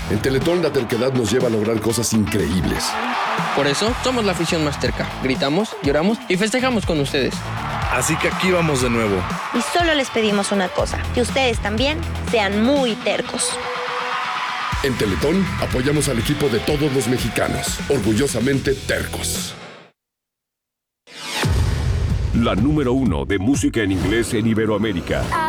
En Teletón la terquedad nos lleva a lograr cosas increíbles. Por eso somos la afición más terca. Gritamos, lloramos y festejamos con ustedes. Así que aquí vamos de nuevo. Y solo les pedimos una cosa, que ustedes también sean muy tercos. En Teletón apoyamos al equipo de todos los mexicanos, orgullosamente tercos. La número 1 de música en inglés en Iberoamérica.